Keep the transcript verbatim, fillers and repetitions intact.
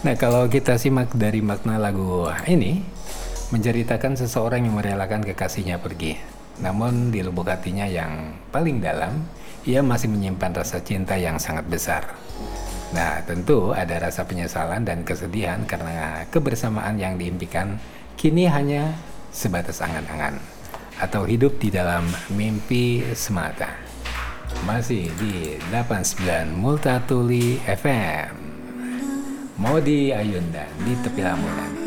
Nah, kalau kita simak dari makna lagu ini, menceritakan seseorang yang merelakan kekasihnya pergi. Namun di lubuk hatinya yang paling dalam, ia masih menyimpan rasa cinta yang sangat besar. Nah, tentu ada rasa penyesalan dan kesedihan karena kebersamaan yang diimpikan kini hanya sebatas angan-angan atau hidup di dalam mimpi semata. Masih di delapan puluh sembilan Multatuli F M. Maudy Ayunda di Tepi Lamongan.